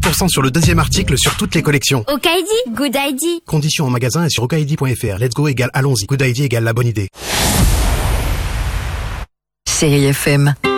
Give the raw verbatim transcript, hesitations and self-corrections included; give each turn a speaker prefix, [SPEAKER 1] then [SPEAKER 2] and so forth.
[SPEAKER 1] pour cent sur le deuxième article sur toutes les collections.
[SPEAKER 2] Okaidi, good idea.
[SPEAKER 1] Conditions en magasin et sur okaidi point f r. Let's go égale allons-y. Good idea égale la bonne idée.
[SPEAKER 3] Chérie F M.